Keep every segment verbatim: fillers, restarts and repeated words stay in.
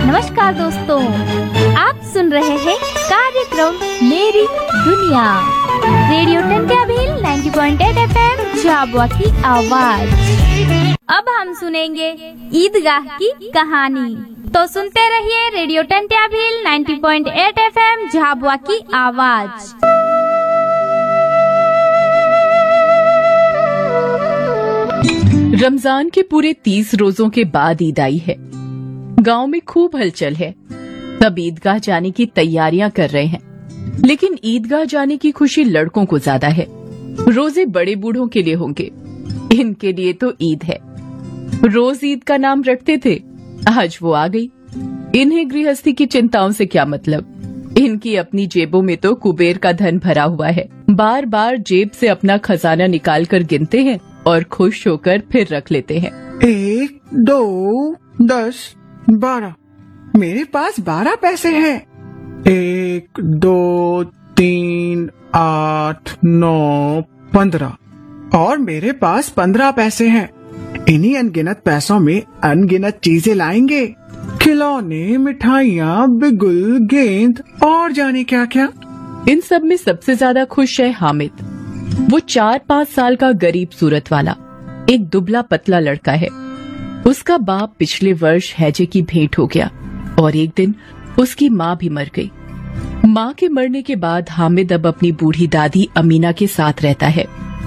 नमस्कार दोस्तों, आप सुन रहे हैं कार्यक्रम मेरी दुनिया रेडियो टंट्याभील नब्बे पॉइंट आठ एफएम झाबुआ की आवाज। अब हम सुनेंगे ईदगाह की कहानी, तो सुनते रहिए रेडियो टंट्याभील नब्बे पॉइंट आठ एफएम झाबुआ की आवाज। रमजान के पूरे तीस रोजों के बाद ईद आई है। गांव में खूब हलचल है। सब ईदगाह जाने की तैयारियां कर रहे हैं, लेकिन ईदगाह जाने की खुशी लड़कों को ज्यादा है। रोजे बड़े बूढ़ों के लिए होंगे, इनके लिए तो ईद है। रोज ईद का नाम रखते थे, आज वो आ गई। इन्हें गृहस्थी की चिंताओं से क्या मतलब, इनकी अपनी जेबों में तो कुबेर का धन भरा हुआ है। बार बार जेब से अपना खजाना निकाल कर गिनते हैं और खुश होकर फिर रख लेते हैं। एक, दो, दस, बारह। मेरे पास बारह पैसे हैं। एक, दो, तीन, आठ, नौ, पंद्रह। और मेरे पास पंद्रह पैसे हैं। इन्हीं अनगिनत पैसों में अनगिनत चीजें लाएंगे, खिलौने, मिठाइयाँ, बिगुल, गेंद और जाने क्या क्या। इन सब में सबसे ज्यादा खुश है हामिद। वो चार पाँच साल का गरीब सूरत वाला एक दुबला पतला लड़का है। उसका बाप पिछले वर्ष हैजे की भेंट हो गया और एक दिन उसकी माँ भी मर गई। माँ के मरने के बाद हामिद अब अपनी बूढ़ी दादी अमीना के साथ रहता है।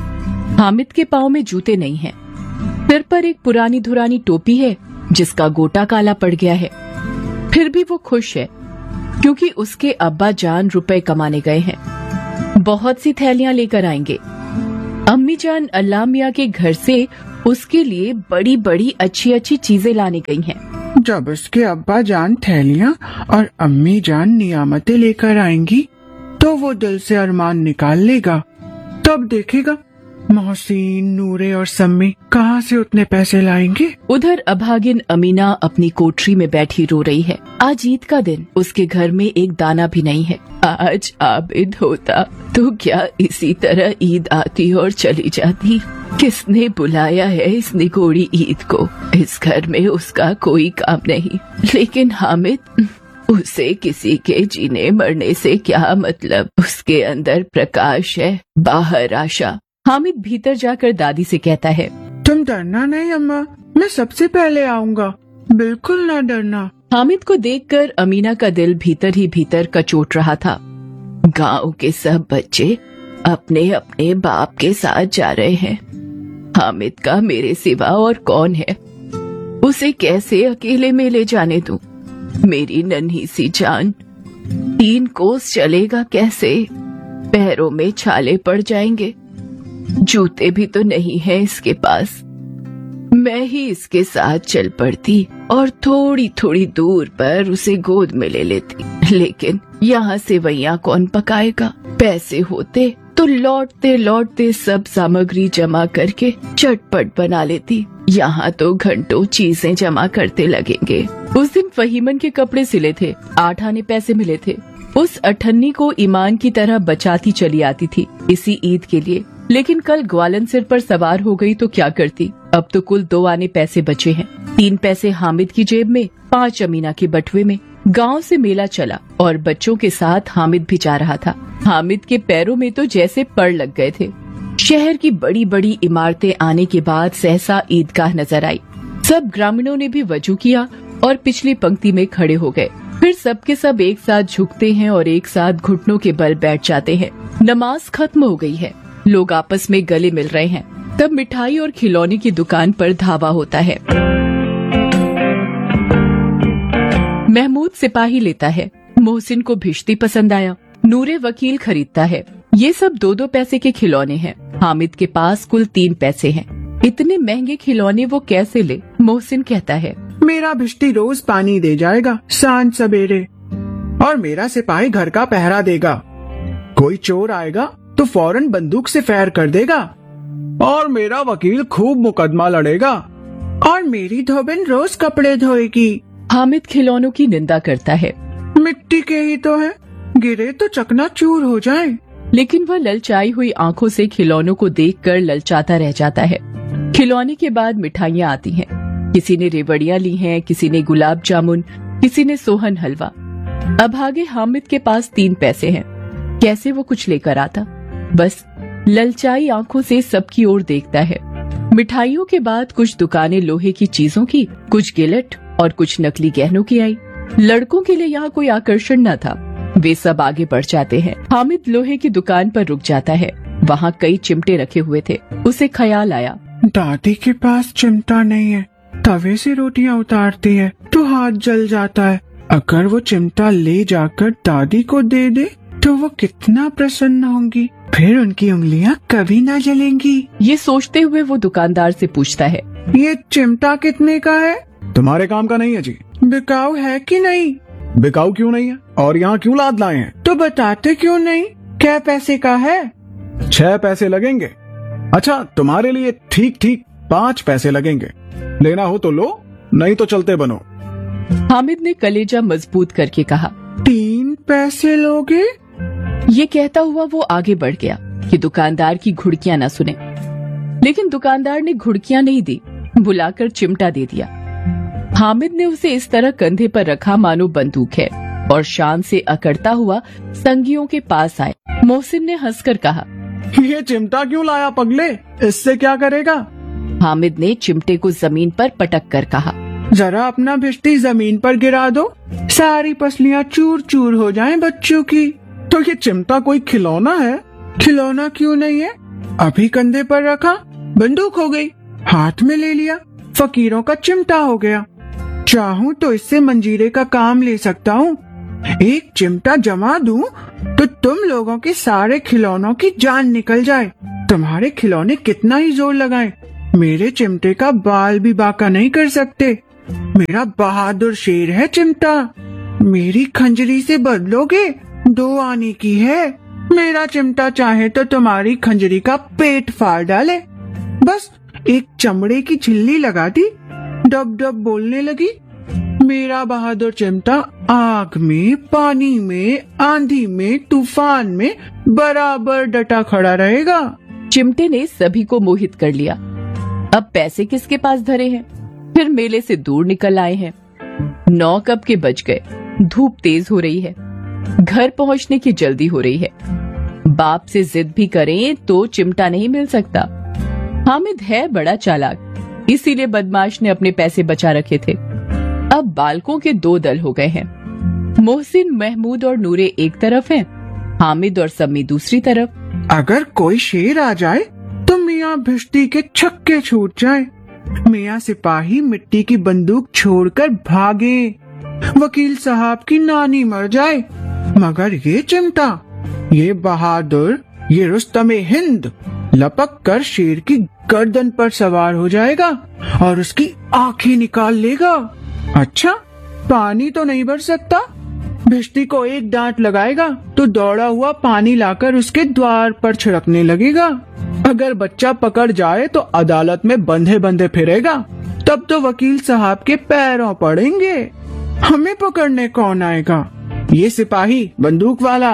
हामिद के पाँव में जूते नहीं हैं। सिर पर एक पुरानी धुरानी टोपी है जिसका गोटा काला पड़ गया है। फिर भी वो खुश है क्योंकि उसके अब्बा जान रुपए कमाने गए हैं। बहुत सी थैलियां लेकर आएंगे। अम्मी जान अल्लाह मियां के घर से उसके लिए बड़ी बड़ी अच्छी अच्छी चीजें लाने गई हैं। जब उसके अब्बा जान थैलियां और अम्मी जान नियामतें लेकर आएंगी तो वो दिल से अरमान निकाल लेगा। तब देखेगा मोहसिन, नूरे और सम्मी कहाँ से उतने पैसे लाएंगे। उधर अभागिन अमीना अपनी कोठरी में बैठी रो रही है। आज ईद का दिन, उसके घर में एक दाना भी नहीं है। आज आबिद होता तो क्या इसी तरह ईद आती और चली जाती। किसने बुलाया है इस निगोड़ी ईद को। इस घर में उसका कोई काम नहीं, लेकिन हामिद, उसे किसी के जीने मरने से क्या मतलब। उसके अंदर प्रकाश है, बाहर आशा। हामिद भीतर जाकर दादी से कहता है, तुम डरना नहीं अम्मा, मैं सबसे पहले आऊँगा, बिल्कुल ना डरना। हामिद को देखकर अमीना का दिल भीतर ही भीतर कचोट रहा था। गांव के सब बच्चे अपने अपने बाप के साथ जा रहे हैं। हामिद का मेरे सिवा और कौन है। उसे कैसे अकेले में ले जाने दूं। मेरी नन्ही सी जान, तीन कोस चलेगा कैसे। पैरों में छाले पड़ जाएंगे। जूते भी तो नहीं है इसके पास। मैं ही इसके साथ चल पड़ती और थोड़ी थोड़ी दूर पर उसे गोद में ले लेती, लेकिन यहाँ सेवैयां कौन पकाएगा। पैसे होते तो लौटते लौटते सब सामग्री जमा करके चटपट बना लेती। यहाँ तो घंटों चीजें जमा करते लगेंगे। उस दिन फहीमन के कपड़े सिले थे, आठ आने पैसे मिले थे। उस अठन्नी को ईमान की तरह बचाती चली आती थी इसी ईद के लिए, लेकिन कल ग्वालन सिर पर सवार हो गई तो क्या करती। अब तो कुल दो आने पैसे बचे हैं। तीन पैसे हामिद की जेब में, पाँच अमीना के बटुए में। गांव से मेला चला और बच्चों के साथ हामिद भी जा रहा था। हामिद के पैरों में तो जैसे पड़ लग गए थे। शहर की बड़ी बड़ी इमारतें आने के बाद सहसा ईदगाह नजर आई। सब ग्रामीणों ने भी वजू किया और पिछली पंक्ति में खड़े हो गए। फिर सबके सब एक साथ झुकते हैं और एक साथ घुटनों के बल बैठ जाते हैं। नमाज खत्म हो गई है, लोग आपस में गले मिल रहे हैं। तब मिठाई और खिलौने की दुकान पर धावा होता है। महमूद सिपाही लेता है। मोहसिन को भिश्ती पसंद आया। नूरे वकील खरीदता है। ये सब दो दो पैसे के खिलौने हैं। हामिद के पास कुल तीन पैसे हैं। इतने महंगे खिलौने वो कैसे ले। मोहसिन कहता है, मेरा भिश्ती रोज पानी दे जाएगा सांझ सवेरे, और मेरा सिपाही घर का पहरा देगा। कोई चोर आएगा तो फौरन बंदूक से फायर कर देगा, और मेरा वकील खूब मुकदमा लड़ेगा, और मेरी धोबिन रोज कपड़े धोएगी। हामिद खिलौनों की निंदा करता है। मिट्टी के ही तो है, गिरे तो चकनाचूर हो जाए। लेकिन वह ललचाई हुई आंखों से खिलौनों को देखकर ललचाता रह जाता है। खिलौने के बाद मिठाइयाँ आती हैं। किसी ने रेवड़ियाँ ली हैं, किसी ने गुलाब जामुन, किसी ने सोहन हलवा। अब आगे हामिद के पास तीन पैसे हैं, कैसे वो कुछ लेकर आता। बस ललचाई आंखों से सबकी ओर देखता है। मिठाइयों के बाद कुछ दुकानें लोहे की चीजों की, कुछ गिलट और कुछ नकली गहनों की आई। लड़कों के लिए यहाँ कोई आकर्षण न था, वे सब आगे बढ़ जाते हैं। हामिद लोहे की दुकान पर रुक जाता है, वहाँ कई चिमटे रखे हुए थे। उसे ख्याल आया, दादी के पास चिमटा नहीं है, तवे से रोटियां उतारती है तो हाथ जल जाता है। अगर वो चिमटा ले जाकर दादी को दे दे तो वो कितना प्रसन्न होंगी, फिर उनकी उंगलियां कभी ना जलेंगी। ये सोचते हुए वो दुकानदार से पूछता है, ये चिमटा कितने का है? तुम्हारे काम का नहीं है जी। बिकाऊ है कि नहीं? बिकाऊ क्यों नहीं है और यहाँ क्यों लाद लाए हैं? तो बताते क्यों नहीं? क्या पैसे का है? छह पैसे लगेंगे। अच्छा, तुम्हारे लिए ठीक ठीक पाँच पैसे लगेंगे। लेना हो तो लो, नहीं तो चलते बनो। हामिद ने कलेजा मजबूत करके कहा, तीन पैसे लोगे? ये कहता हुआ वो आगे बढ़ गया कि दुकानदार की घुड़कियां न सुने। लेकिन दुकानदार ने घुड़कियां नहीं दी, बुलाकर चिमटा दे दिया। हामिद ने उसे इस तरह कंधे पर रखा मानो बंदूक है और शान से अकड़ता हुआ संगियों के पास आए। मोहसिन ने हंसकर कहा, ये चिमटा क्यों लाया पगले, इससे क्या करेगा? हामिद ने चिमटे को जमीन पर पटक कर कहा, जरा अपना भिश्ती जमीन पर गिरा दो, सारी पसलियां चूर चूर हो जाएं बच्चों की। तो ये चिमटा कोई खिलौना है? खिलौना क्यों नहीं है? अभी कंधे पर रखा, बंदूक हो गई, हाथ में ले लिया, फकीरों का चिमटा हो गया। चाहूँ तो इससे मंजीरे का काम ले सकता हूँ। एक चिमटा जमा दूं तो तुम लोगों के सारे खिलौनों की जान निकल जाए। तुम्हारे खिलौने कितना ही जोर लगाएं, मेरे चिमटे का बाल भी बाका नहीं कर सकते। मेरा बहादुर शेर है चिमटा। मेरी खंजरी से बदलोगे, दो आने की है। मेरा चिमटा चाहे तो तुम्हारी खंजरी का पेट फाड़ डाले। बस एक चमड़े की झिल्ली लगा दी, डब डब बोलने लगी। मेरा बहादुर चिमटा आग में, पानी में, आंधी में, तूफान में बराबर डटा खड़ा रहेगा। चिमटे ने सभी को मोहित कर लिया। अब पैसे किसके पास धरे हैं? फिर मेले से दूर निकल आए हैं। नौ कब के बज गए, धूप तेज हो रही है, घर पहुंचने की जल्दी हो रही है। बाप से जिद भी करें तो चिमटा नहीं मिल सकता। हामिद है बड़ा चालाक, इसीलिए बदमाश ने अपने पैसे बचा रखे थे। अब बालकों के दो दल हो गए हैं। मोहसिन, महमूद और नूरे एक तरफ हैं, हामिद और सम्मी दूसरी तरफ। अगर कोई शेर आ जाए तो मियाँ भिश्ती के छक्के छूट जाए। मियाँ सिपाही मिट्टी की बंदूक छोड़कर भागे, वकील साहब की नानी मर जाए, मगर ये चिमटा, ये बहादुर, ये रुस्तमे हिंद लपक कर शेर की गर्दन पर सवार हो जाएगा और उसकी आंखें निकाल लेगा। अच्छा, पानी तो नहीं भर सकता। भिश्ती को एक डांट लगाएगा तो दौड़ा हुआ पानी लाकर उसके द्वार पर छिड़कने लगेगा। अगर बच्चा पकड़ जाए तो अदालत में बंधे बंधे फिरेगा, तब तो वकील साहब के पैरों पड़ेंगे। हमें पकड़ने कौन आएगा? ये सिपाही बंदूक वाला।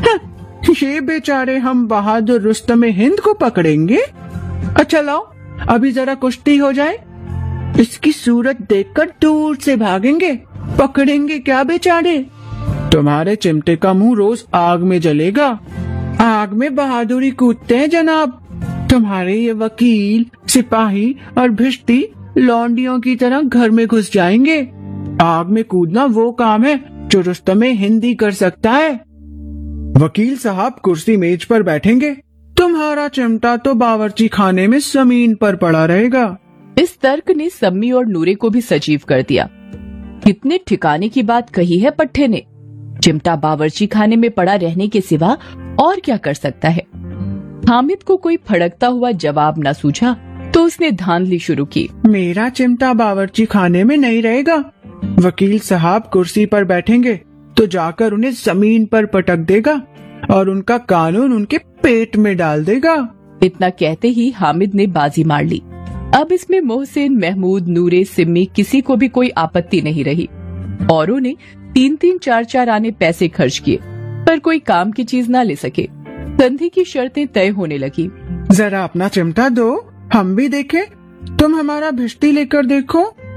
ये बेचारे हम बहादुर रुस्तमे हिंद को पकड़ेंगे। अच्छा लाओ, अभी जरा कुश्ती हो जाए। इसकी सूरत देखकर दूर से भागेंगे, पकड़ेंगे क्या बेचारे। तुम्हारे चिमटे का मुंह रोज आग में जलेगा। आग में बहादुरी कूदते हैं जनाब। तुम्हारे ये वकील, सिपाही और भिश्ती लौंडियों की तरह घर में घुस जाएंगे। आग में कूदना वो काम है जो रुस्तमे हिंदी कर सकता है। वकील साहब कुर्सी मेज पर बैठेंगे, तुम्हारा चिमटा तो बावर्ची खाने में जमीन पर पड़ा रहेगा। इस तर्क ने सम्मी और नूरे को भी सजीव कर दिया। कितने ठिकाने की बात कही है पट्टे ने। चिमटा बावर्ची खाने में पड़ा रहने के सिवा और क्या कर सकता है। हामिद को कोई फड़कता हुआ जवाब न सूझा तो उसने धांधली शुरू की। मेरा चिमटा बावर्ची खाने में नहीं रहेगा। वकील साहब कुर्सी पर बैठेंगे तो जाकर उन्हें जमीन पर पटक देगा और उनका कानून उनके पेट में डाल देगा। इतना कहते ही हामिद ने बाजी मार ली। अब इसमें मोहसिन, महमूद, नूरे, सिम्मी किसी को भी कोई आपत्ति नहीं रही। औरों ने तीन तीन चार चार आने पैसे खर्च किए पर कोई काम की चीज ना ले सके। संधि की शर्तें तय होने लगी। जरा अपना चिमटा दो, हम भी देखें। तुम हमारा भिश्ती लेकर देखो,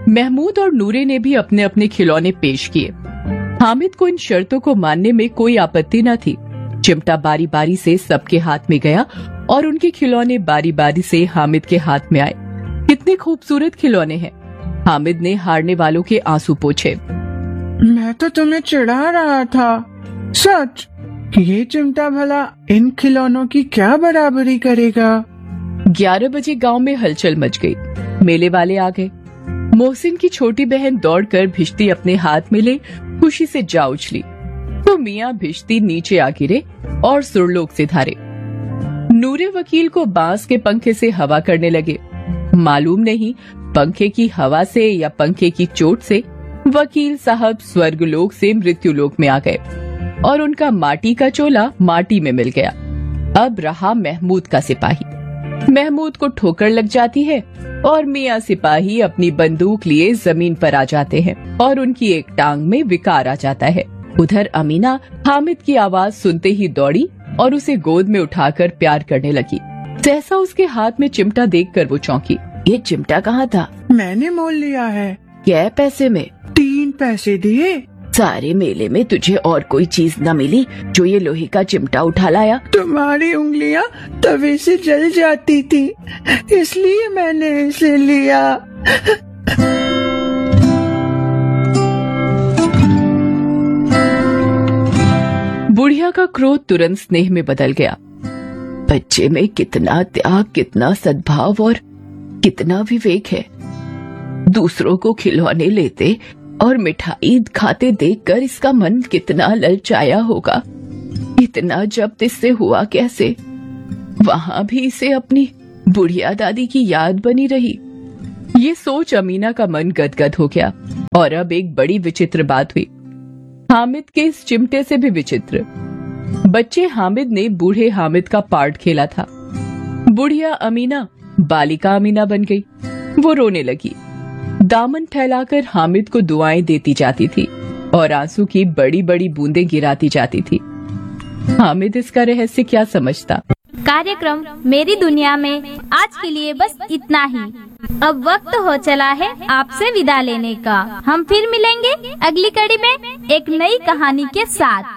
महमूद और नूरे ने भी अपने अपने खिलौने पेश किए। हामिद को इन शर्तों को मानने में कोई आपत्ति न थी। चिमटा बारी बारी से सबके हाथ में गया और उनके खिलौने बारी बारी से हामिद के हाथ में आए। कितने खूबसूरत खिलौने हैं। हामिद ने हारने वालों के आंसू पोंछे। मैं तो तुम्हें चिढ़ा रहा था। सच, ये चिमटा भला इन खिलौनों की क्या बराबरी करेगा। ग्यारह बजे गांव में हलचल मच गई। मेले वाले आ गए। मोहसिन की छोटी बहन दौड़कर भिश्ती अपने हाथ में ले खुशी से जा उछली तो मियाँ भिश्ती नीचे आ गिरे और सुरलोक से धारे। नूरे वकील को बांस के पंखे से हवा करने लगे। मालूम नहीं पंखे की हवा से या पंखे की चोट से वकील साहब स्वर्गलोक से मृत्युलोक में आ गए और उनका माटी का चोला माटी में मिल गया। अब रहा महमूद का सिपाही। महमूद को ठोकर लग जाती है और मियाँ सिपाही अपनी बंदूक लिए जमीन पर आ जाते हैं और उनकी एक टांग में विकार आ जाता है। उधर अमीना हामिद की आवाज सुनते ही दौड़ी और उसे गोद में उठाकर प्यार करने लगी। जैसा उसके हाथ में चिमटा देखकर वो चौंकी। ये चिमटा कहाँ था? मैंने मोल लिया है। क्या पैसे में? तीन पैसे दिए। सारे मेले में तुझे और कोई चीज न मिली जो ये लोहे का चिमटा उठा लाया? तुम्हारी उंगलियां तवे से जल जाती थी, इसलिए मैंने इसे लिया। बुढ़िया का क्रोध तुरंत स्नेह में बदल गया। बच्चे में कितना त्याग, कितना सद्भाव और कितना विवेक है। दूसरों को खिलौने लेते और मिठाई खाते देखकर इसका मन कितना ललचाया होगा। इतना जब्त इससे हुआ कैसे? वहाँ भी इसे अपनी बुढ़िया दादी की याद बनी रही। ये सोच अमीना का मन गदगद हो गया। और अब एक बड़ी विचित्र बात हुई। हामिद के इस चिमटे से भी विचित्र। बच्चे हामिद ने बूढ़े हामिद का पार्ट खेला था। बुढ़िया अमीना बालिका अमीना बन गई। वो रोने लगी। दामन फैलाकर हामिद को दुआएं देती जाती थी और आंसू की बड़ी बड़ी बूंदें गिराती जाती थी। हामिद इसका रहस्य क्या समझता। कार्यक्रम मेरी दुनिया में आज के लिए बस इतना ही। अब वक्त हो चला है आपसे विदा लेने का। हम फिर मिलेंगे अगली कड़ी में एक नई कहानी के साथ।